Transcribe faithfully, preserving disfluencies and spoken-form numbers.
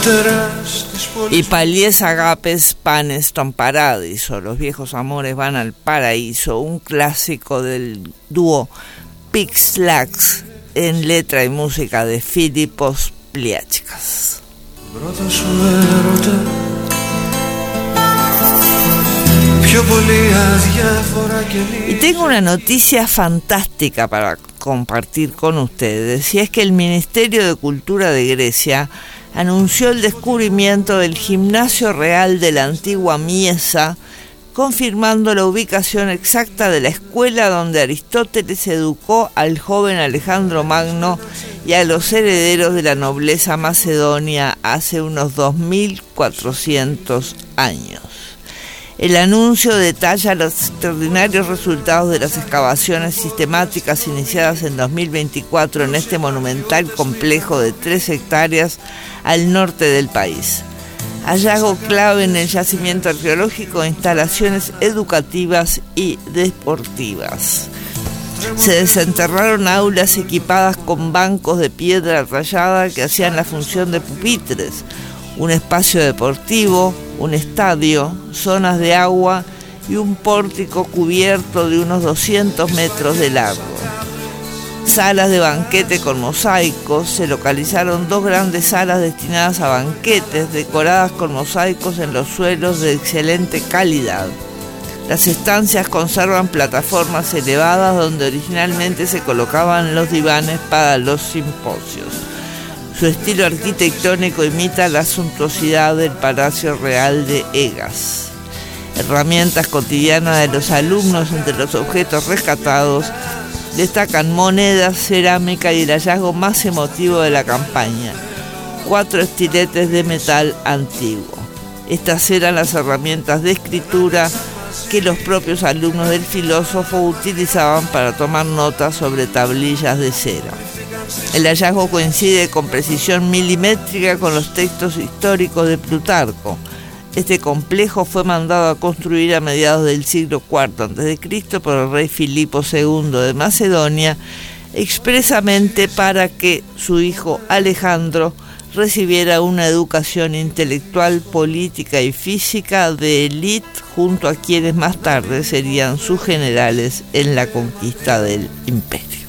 Y paliés agapes panes ton paradiso, los viejos amores van al paraíso, un clásico del dúo Pixlax en letra y música de Filipos Pliáchicas. Y tengo una noticia fantástica para compartir con ustedes, y es que el Ministerio de Cultura de Grecia anunció el descubrimiento del Gimnasio Real de la antigua Miesa, confirmando la ubicación exacta de la escuela donde Aristóteles educó al joven Alejandro Magno y a los herederos de la nobleza macedonia hace unos dos mil cuatrocientos años. El anuncio detalla los extraordinarios resultados de las excavaciones sistemáticas iniciadas en dos mil veinticuatro en este monumental complejo de tres hectáreas al norte del país. Hallazgo clave en el yacimiento arqueológico, instalaciones educativas y deportivas. Se desenterraron aulas equipadas con bancos de piedra rallada que hacían la función de pupitres, un espacio deportivo, un estadio, zonas de agua y un pórtico cubierto de unos doscientos metros de largo. Salas de banquete con mosaicos, se localizaron dos grandes salas destinadas a banquetes, decoradas con mosaicos en los suelos de excelente calidad. Las estancias conservan plataformas elevadas donde originalmente se colocaban los divanes para los simposios. Su estilo arquitectónico imita la suntuosidad del Palacio Real de Egas. Herramientas cotidianas de los alumnos. Entre los objetos rescatados destacan monedas, cerámica y el hallazgo más emotivo de la campaña: cuatro estiletes de metal antiguo. Estas eran las herramientas de escritura que los propios alumnos del filósofo utilizaban para tomar notas sobre tablillas de cera. El hallazgo coincide con precisión milimétrica con los textos históricos de Plutarco. Este complejo fue mandado a construir a mediados del siglo cuarto antes de Cristo por el rey Filipo segundo de Macedonia, expresamente para que su hijo Alejandro recibiera una educación intelectual, política y física de élite, junto a quienes más tarde serían sus generales en la conquista del imperio.